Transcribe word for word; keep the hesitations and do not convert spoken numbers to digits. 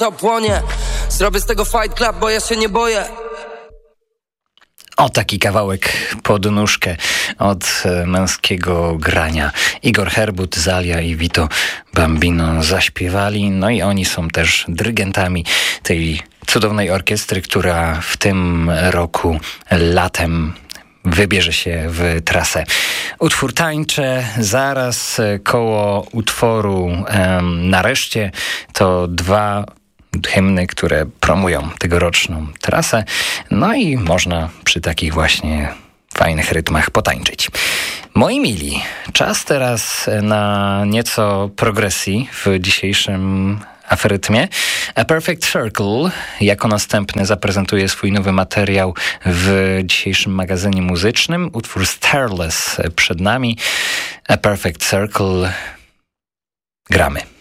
miasto płonie. Zrobię z tego Fight Club, bo ja się nie boję. O, taki kawałek pod nóżkę od męskiego grania. Igor Herbut, Zalia i Vito Bambino zaśpiewali, no i oni są też dyrygentami tej cudownej orkiestry, która w tym roku latem wybierze się w trasę. Utwór Tańczę, zaraz koło utworu um, Nareszcie to dwa hymny, które promują tegoroczną trasę. No i można przy takich właśnie fajnych rytmach potańczyć. Moi mili, czas teraz na nieco progresji w dzisiejszym aferytmie. A Perfect Circle jako następny zaprezentuje swój nowy materiał w dzisiejszym magazynie muzycznym. Utwór Starless przed nami. A Perfect Circle. Gramy.